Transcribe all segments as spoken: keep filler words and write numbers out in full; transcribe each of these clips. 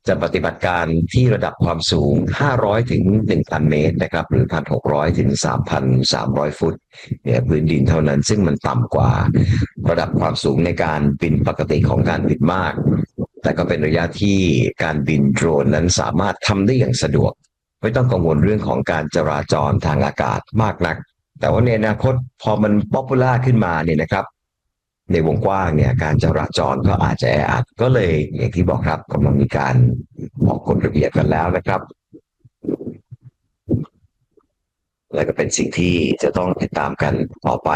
จะปฏิบัติการที่ระดับความสูงห้าร้อยถึงหนึ่งพันเมตรนะครับหรือหนึ่งพันหกร้อยถึงสามพันสามร้อยฟุตเนี่ยพื้นดินเท่านั้นซึ่งมันต่ำกว่าระดับความสูงในการบินปกติของการบินมากแต่ก็เป็นระยะที่การบินโดรนนั้นสามารถทำได้อย่างสะดวกไม่ต้องกังวลเรื่องของการจราจรทางอากาศมากนักแต่ว่าในอนาคตพอมันป๊อปปูล่าขึ้นมาเนี่ยนะครับในวงกว้างเนี่ยการจราจรก็อาจจะแออัดก็เลยอย่างที่บอกครับกำลังมีการออกกฎระเบียบกันแล้วนะครับและก็เป็นสิ่งที่จะต้องติดตามกันต่อไป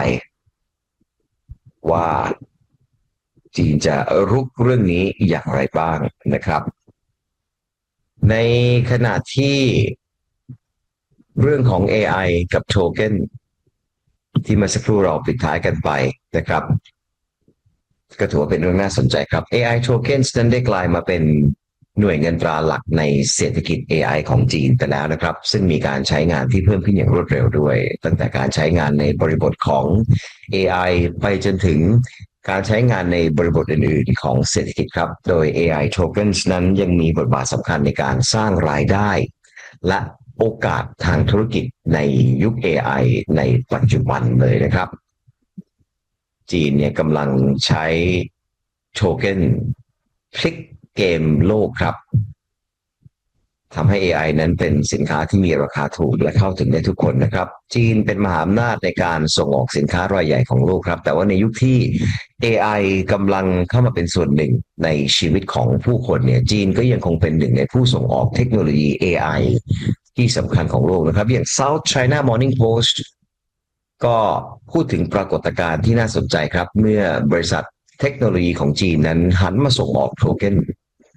ว่าจีนจะรุกเรื่องนี้อย่างไรบ้างนะครับในขณะที่เรื่องของ เอ ไอ กับโทเค็นที่เมื่อสักครู่เราปิดท้ายกันไปนะครับก็ถือว่าเป็นเรื่องน่าสนใจครับ เอ ไอ Tokens นั้นได้กลายมาเป็นหน่วยเงินตราหลักในเศรษฐกิจ เอ ไอ ของจีนไปแล้วนะครับซึ่งมีการใช้งานที่เพิ่มขึ้นอย่างรวดเร็วด้วยตั้งแต่การใช้งานในบริบทของ เอ ไอ ไปจนถึงการใช้งานในบริบทอื่นๆของเศรษฐกิจครับโดย เอ ไอ Tokens นั้นยังมีบทบาทสำคัญในการสร้างรายได้และโอกาสทางธุรกิจในยุค เอ ไอ ในปัจจุบันเลยนะครับจีนเนี่ยกำลังใช้โทเค็นพลิกเกมโลกครับทำให้ เอ ไอ นั้นเป็นสินค้าที่มีราคาถูกและเข้าถึงได้ทุกคนนะครับจีนเป็นมหาอำนาจในการส่งออกสินค้ารายใหญ่ของโลกครับแต่ว่าในยุคที่ เอ ไอ กำลังเข้ามาเป็นส่วนหนึ่งในชีวิตของผู้คนเนี่ยจีนก็ยังคงเป็นหนึ่งในผู้ส่งออกเทคโนโลยี เอ ไอ ที่สำคัญของโลกนะครับอย่าง South China Morning Post ก็พูดถึงปรากฏการณ์ที่น่าสนใจครับเมื่อบริษัทเทคโนโลยีของจีนนั้นหันมาส่งออกโทเค็น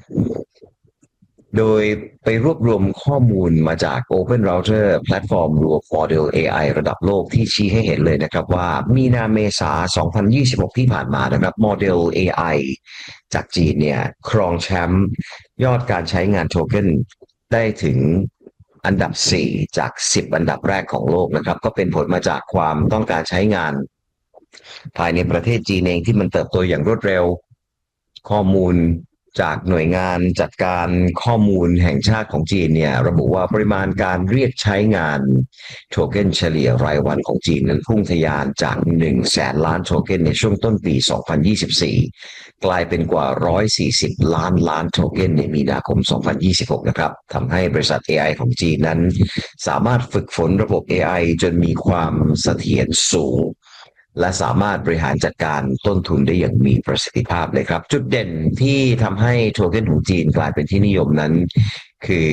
โดยไปรวบรวมข้อมูลมาจาก Open Router แพลตฟอร์มรวมโมเดล เอ ไอ ระดับโลกที่ชี้ให้เห็นเลยนะครับว่ามีนาเมษาสองพันยี่สิบหกที่ผ่านมานะครับโมเดล เอ ไอ จากจีนเนี่ยครองแชมป์ยอดการใช้งานโทเค็นได้ถึงอันดับสี่จากสิบอันดับแรกของโลกนะครับก็เป็นผลมาจากความต้องการใช้งานภายในประเทศจีนเองที่มันเติบโตอย่างรวดเร็วข้อมูลจากหน่วยงานจัดการข้อมูลแห่งชาติของจีนเนี่ยระบุว่าปริมาณการเรียกใช้งานโทเค็นเฉลี่ยรายวันของจีนนั้นพุ่งทะยานจากหนึ่งแสนล้านโทเค็นในช่วงต้นปีสองพันยี่สิบสี่กลายเป็นกว่าหนึ่งร้อยสี่สิบล้านล้านโทเค็นในมีนาคมสองพันยี่สิบหกนะครับทำให้บริษัท เอ ไอ ของจีนนั้นสามารถฝึกฝนระบบ เอ ไอ จนมีความเสถียรสูงและสามารถบริหารจัดการต้นทุนได้อย่างมีประสิทธิภาพเลยครับจุดเด่นที่ทำให้โทเค็นของจีนกลายเป็นที่นิยมนั้นคือ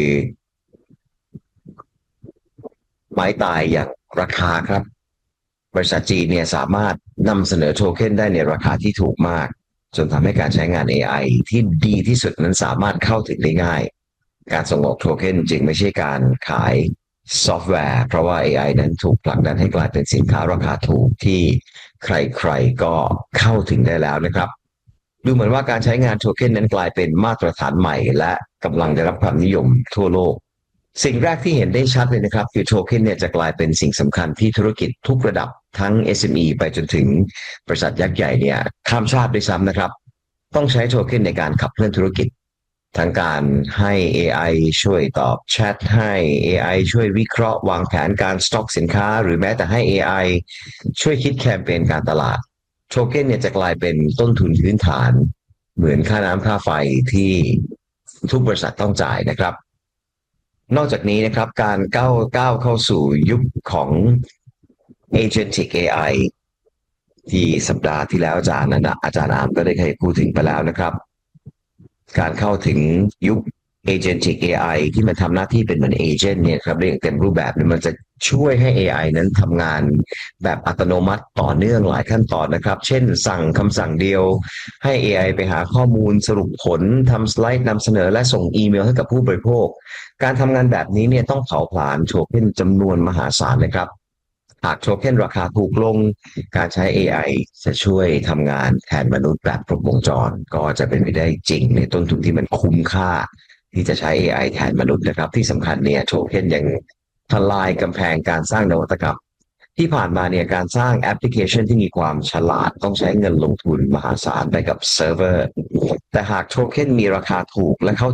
ไม้ตายอย่างราคาครับบริษัทจีนเนี่ยสามารถนำเสนอโทเค็นได้ในราคาที่ถูกมากจนทำให้การใช้งาน เอ ไอ ที่ดีที่สุดนั้นสามารถเข้าถึงได้ง่ายการส่งออกโทเค็นจึงไม่ใช่การขายซอฟต์แวร์เพราะว่า เอ ไอ นั้นถูกผลักดันให้กลายเป็นสินค้าราคาถูกที่ใครๆก็เข้าถึงได้แล้วนะครับดูเหมือนว่าการใช้งานโทเค็นนั้นกลายเป็นมาตรฐานใหม่และกำลังได้รับความนิยมทั่วโลกสิ่งแรกที่เห็นได้ชัดเลยนะครับคือโทเค็นเนี่ยจะกลายเป็นสิ่งสำคัญที่ธุรกิจทุกระดับทั้ง เอส เอ็ม อี ไปจนถึงบริษัทยักษ์ใหญ่เนี่ยข้ามชาติด้วยซ้ำนะครับต้องใช้โทเค็นในการขับเคลื่อนธุรกิจทั้งการให้ เอ ไอ ช่วยตอบแชทให้ เอ ไอ ช่วยวิเคราะห์วางแผนการสต็อกสินค้าหรือแม้แต่ให้ เอ ไอ ช่วยคิดแคมเปญการตลาดโทเค็นเนี่ยจะกลายเป็นต้นทุนพื้นฐานเหมือนค่าน้ำค่าไฟที่ทุกบริษัทต้องจ่ายนะครับนอกจากนี้นะครับการก้าวก้าวเข้าสู่ยุคของ Agentic เอ ไอ ที่สัปดาห์ที่แล้วอาจารย์นะอาจารย์อามก็ได้เคยพูดถึงไปแล้วนะครับการเข้าถึงยุค Agentic เอ ไอ ที่มันทำหน้าที่เป็นเหมือนเอเจนต์เนี่ยครับเรียกเต็มรูปแบบมันจะช่วยให้ เอ ไอ นั้นทำงานแบบอัตโนมัติต่อเนื่องหลายขั้นตอนนะครับเช่นสั่งคำสั่งเดียวให้ เอ ไอ ไปหาข้อมูลสรุปผลทำสไลด์นำเสนอและส่งอีเมลให้กับผู้บริโภคการทำงานแบบนี้เนี่ยต้องเผาผลาญโทเค็นจำนวนมหาศาลเลยครับหากโทเค็นราคาถูกลงการใช้ เอ ไอ จะช่วยทำงานแทนมนุษย์แบบครบวงจรก็จะเป็นไปได้จริงในต้นทุนที่มันคุ้มค่าที่จะใช้ เอ ไอ แทนมนุษย์นะครับที่สำคัญเนี่ยโทเค็นยังทลายกำแพงการสร้างนวัตกรรมที่ผ่านมาเนี่ยการสร้างแอปพลิเคชันที่มีความฉลาดต้องใช้เงินลงทุนมหาศาลไปกับเซิร์ฟเวอร์แต่หากโทเค็นมีราคาถูกและเข้า